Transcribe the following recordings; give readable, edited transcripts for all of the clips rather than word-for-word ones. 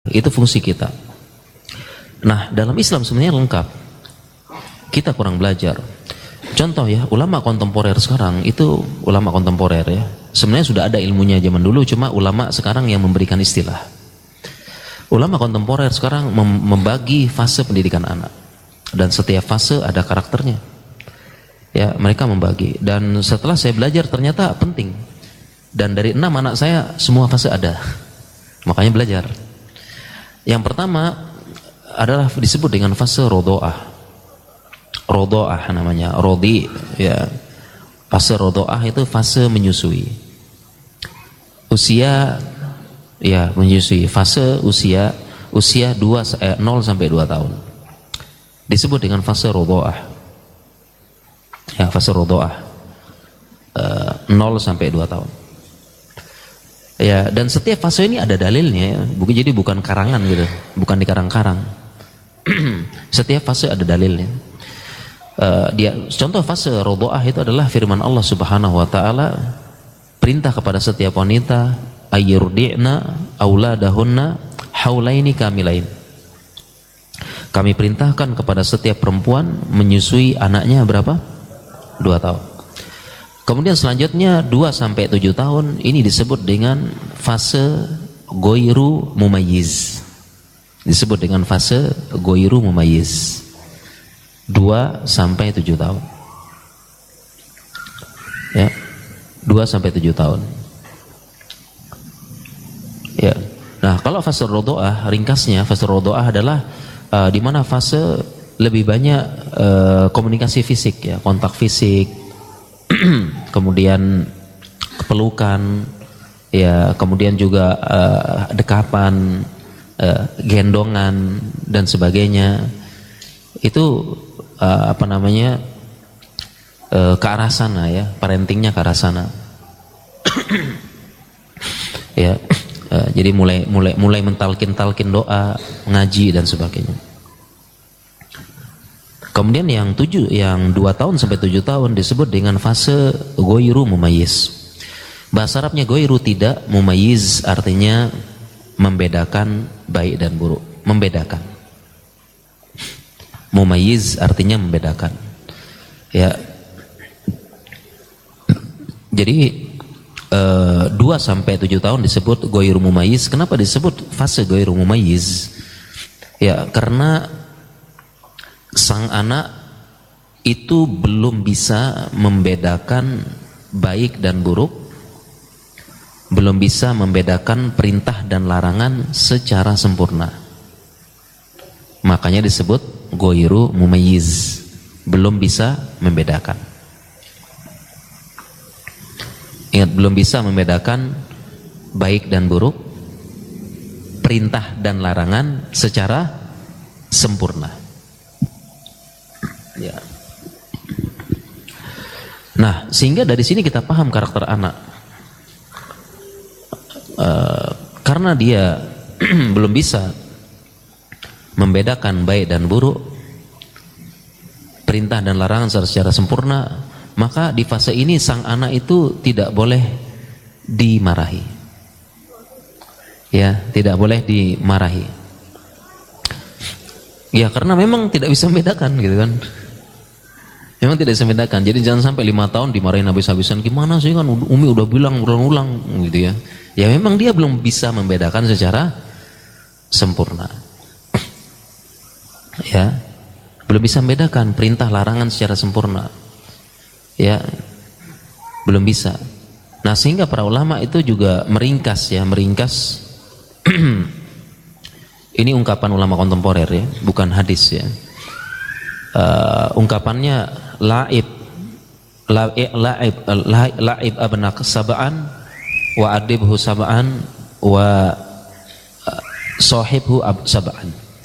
Itu fungsi kita. Nah, dalam Islam sebenarnya lengkap. Kita kurang belajar. Contoh ya, ulama kontemporer sekarang itu ulama kontemporer ya. Sebenarnya sudah ada ilmunya zaman dulu, cuma ulama sekarang yang memberikan istilah. Ulama kontemporer sekarang membagi fase pendidikan anak. Dan setiap fase ada karakternya. Ya, mereka membagi. Dan setelah saya belajar ternyata penting. Dan dari 6 anak saya semua fase ada. Makanya belajar. Yang pertama adalah disebut dengan fase rodoah. Rodoah namanya, rodi ya. Fase rodoah itu fase menyusui. Usia ya menyusui, fase usia 0 sampai 2 tahun. Disebut dengan fase rodoah. Ya, fase rodoah. 0 sampai 2 tahun. Ya, dan setiap fase ini ada dalilnya ya. Jadi bukan karangan gitu, bukan dikarang-karang. Setiap fase ada dalilnya. Contoh fase rodoah itu adalah firman Allah Subhanahu wa taala, perintah kepada setiap wanita ayyurdi'na auladahunna haulaini kamilain. Kami perintahkan kepada setiap perempuan menyusui anaknya berapa? 2 tahun. Kemudian selanjutnya 2 sampai 7 tahun ini disebut dengan fase goiru mumayyiz. Disebut dengan fase goiru mumayyiz. 2 sampai 7 tahun. Ya. 2 sampai 7 tahun. Ya. Nah, kalau fase rodoah, ringkasnya fase rodoah adalah di mana fase lebih banyak komunikasi fisik ya, kontak fisik. Kemudian pelukan ya, kemudian juga dekapan, gendongan dan sebagainya. Itu ke arah sana ya, parentingnya ke arah sana. Ya, jadi mulai mentalkin doa, ngaji dan sebagainya. Kemudian yang 2 tahun sampai 7 tahun disebut dengan fase goiru mumayyiz. Bahasa Arabnya goiru tidak, mumayyiz artinya membedakan baik dan buruk. Membedakan. Mumayyiz artinya membedakan. Ya. Jadi 2 sampai 7 tahun disebut goiru mumayyiz. Kenapa disebut fase goiru mumayyiz? Ya, karena sang anak itu belum bisa membedakan baik dan buruk, belum bisa membedakan perintah dan larangan secara sempurna. Makanya disebut goiru mumayyiz, belum bisa membedakan. Ingat, belum bisa membedakan baik dan buruk, perintah dan larangan secara sempurna. Ya. Nah, sehingga dari sini kita paham karakter anak. Karena dia belum bisa membedakan baik dan buruk, perintah dan larangan secara sempurna, maka di fase ini sang anak itu tidak boleh dimarahi. Ya, tidak boleh dimarahi. Ya, karena memang tidak bisa membedakan gitu kan. Memang tidak bisa membedakan. Jadi jangan sampai 5 tahun dimarahin habis-habisan. Gimana sih, kan Umi udah bilang ulang-ulang gitu ya. Ya memang dia belum bisa membedakan secara sempurna. Ya. Belum bisa membedakan perintah larangan secara sempurna. Ya. Belum bisa. Nah, sehingga para ulama itu juga meringkas. Ini ungkapan ulama kontemporer ya, bukan hadis ya. Ungkapannya la'ib abnak sab'an wa adibhu sab'an wa sahibhu sab'an.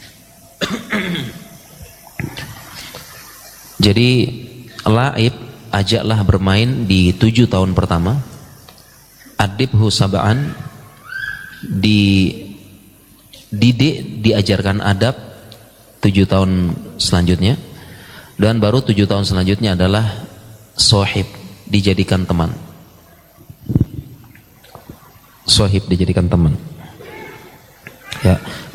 Jadi la'ib, ajaklah bermain di 7 tahun pertama, adibhu sab'an, dididik, diajarkan adab 7 tahun selanjutnya, dan baru 7 tahun selanjutnya adalah sohib, dijadikan teman. Sohib dijadikan teman. Ya.